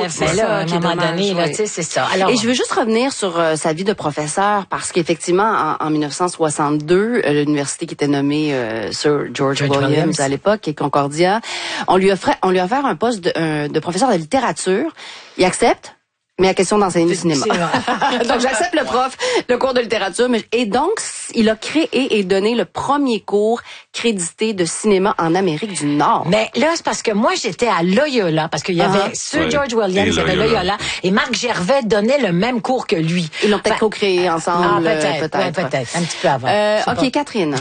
fait là, à un moment donné, là, tu sais, c'est ça. Alors, et je veux juste revenir sur sa vie de professeur, parce qu'effectivement, en 1962, l'université qui était nommée Sir George Williams à l'époque, et Concordia, on lui a offert un poste de professeur de littérature. Il accepte. Mais à question d'enseigner le cinéma. Donc, j'accepte le cours de littérature. Et donc, il a créé et donné le premier cours crédité de cinéma en Amérique du Nord. Mais là, c'est parce que moi, j'étais à Loyola, parce qu'il y avait Sir George Williams, il y avait Loyola, et Marc Gervais donnait le même cours que lui. Ils l'ont peut-être co-créé ensemble. Peut-être, un petit peu avant. OK, Catherine.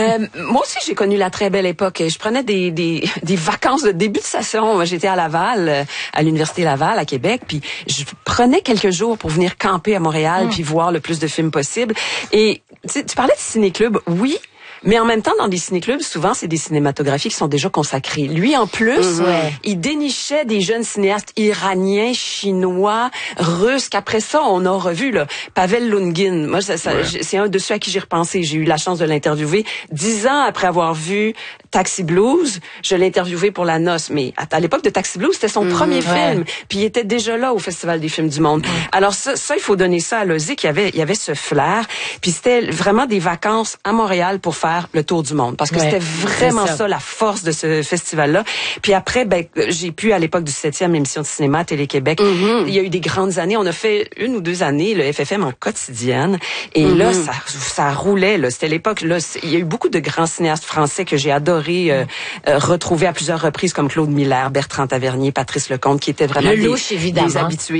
Moi aussi, j'ai connu la très belle époque. Je prenais des vacances de début de saison. J'étais à Laval, à l'Université Laval, à Québec, puis je prenais quelques jours pour venir camper à Montréal puis voir le plus de films possible. Et tu parlais de ciné-club, oui. Mais en même temps, dans des ciné-clubs, souvent, c'est des cinématographies qui sont déjà consacrées. Lui, en plus, il dénichait des jeunes cinéastes iraniens, chinois, russes, qu'après ça, on a revu, là. Pavel Lungin. Moi, c'est un de ceux à qui j'ai repensé. J'ai eu la chance de l'interviewer 10 ans après avoir vu Taxi Blues. Je l'ai interviewé pour La Noce. Mais à l'époque de Taxi Blues, c'était son premier film. Puis il était déjà là au Festival des films du monde. Alors ça, il faut donner ça à Lozic. Il y avait ce flair. Puis c'était vraiment des vacances à Montréal pour faire le tour du monde, parce que c'était vraiment ça la force de ce festival-là. Puis après, j'ai pu, à l'époque du 7e émission de cinéma Télé-Québec, il y a eu des grandes années. On a fait 1 ou 2 années le FFM en quotidienne, et là, ça roulait. Là, c'était l'époque. Là, il y a eu beaucoup de grands cinéastes français que j'ai adoré retrouver à plusieurs reprises, comme Claude Miller, Bertrand Tavernier, Patrice Lecomte, qui étaient vraiment des habitués.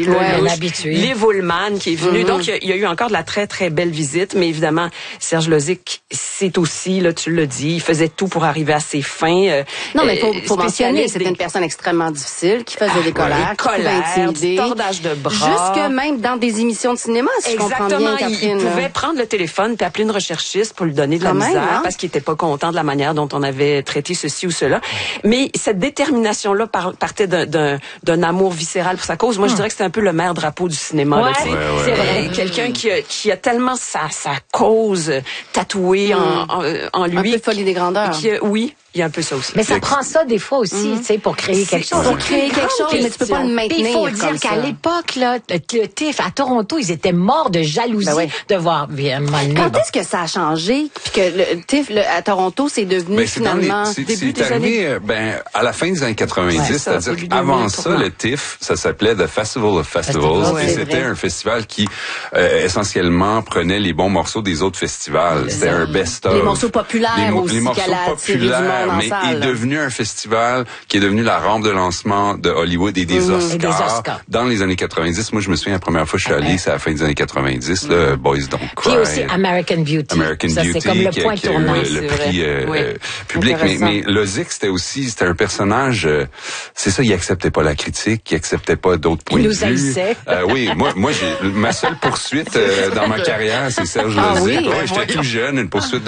Liv Ullmann qui est venu. Donc, il y a eu encore de la très très belle visite, mais évidemment, Serge Lozic, c'est aussi, là, tu l'as dit, il faisait tout pour arriver à ses fins. Non, mais faut mentionner, c'était une personne extrêmement difficile, qui faisait des colères, qui pouvait intimider. Tordage de bras. Jusque même dans des émissions de cinéma, si je comprends bien, Catherine. Il pouvait prendre le téléphone puis appeler une recherchiste pour lui donner de la misère, parce qu'il était pas content de la manière dont on avait traité ceci ou cela. Mais cette détermination-là partait d'un amour viscéral pour sa cause. Moi, je dirais que c'était un peu le maire drapeau du cinéma. C'est vrai. Quelqu'un qui a tellement sa cause tatouée en lui. Un peu folie des grandeurs. Oui, il y a un peu ça aussi. Mais ça prend ça des fois aussi, tu sais, pour créer quelque chose. Pour créer quelque chose, mais tu peux pas le maintenir. Il faut dire qu'à l'époque, là, le TIFF à Toronto, ils étaient morts de jalousie de voir. Quand est-ce que ça a changé, puis que le TIFF à Toronto, c'est devenu finalement début des années à la fin des années 90, c'est-à-dire qu'avant ça, le TIFF, ça s'appelait The Festival of Festivals, et c'était un festival qui essentiellement prenait les bons morceaux des autres festivals. C'était un best-of. Les morceaux populaires aussi, les morceaux populaires, mais est devenu un festival qui est devenu la rampe de lancement de Hollywood et des Oscars. Dans les années 90, moi je me souviens la première fois que je suis allé, c'est à la fin des années 90, là, Boys Don't Cry. Puis aussi American Beauty. Ça, c'est comme le point tournant. Le prix public. Mais Lozic, c'était un personnage, c'est ça, il acceptait pas la critique, il acceptait pas d'autres points de vue. Il nous haïssait. Oui, moi ma seule poursuite dans ma carrière, c'est Serge Lozic. J'étais tout jeune, une poursuite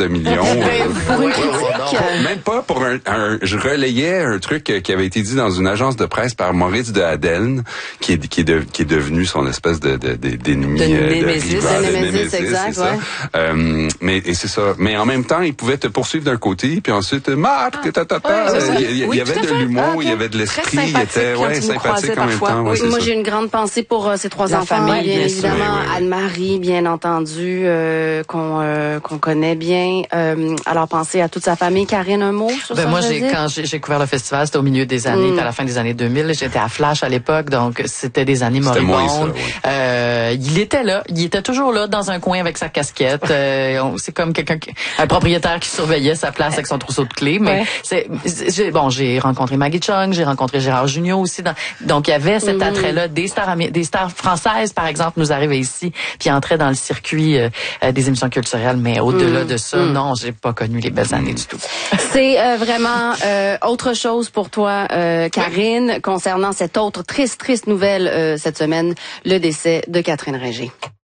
d'1 Même pas pour je relayais un truc qui avait été dit dans une agence de presse par Maurice de Hadeln, qui est devenu son espèce d'ennemi, de Némésis, exact, mais c'est ça. Mais en même temps, il pouvait te poursuivre d'un côté, puis ensuite, Marc, il y avait de l'humour, il y avait de l'esprit, il était sympathique en même temps. Moi, j'ai une grande pensée pour ces 3 enfants, bien évidemment, Anne-Marie, bien entendu, qu'on connaît bien. Alors, pensez à toute sa famille. Karine, un mot sur ça? Moi, quand j'ai couvert le festival, c'était au milieu des années, à la fin des années 2000. J'étais à Flash à l'époque, donc c'était des années moribondes. Il était là, il était toujours là dans un coin avec sa casquette. C'est comme un propriétaire qui surveillait sa place avec son trousseau de clés. Mais j'ai rencontré Maggie Chung, j'ai rencontré Gérard Jugnot aussi. Donc il y avait cet attrait-là. Des stars françaises, par exemple, nous arrivaient ici, puis entraient dans le circuit des émissions culturelles. Mais au-delà de ça, non, j'ai pas connu les belles années du tout. C'est vraiment autre chose pour toi, Karine, concernant cette autre triste nouvelle cette semaine, le décès de Catherine Ringer.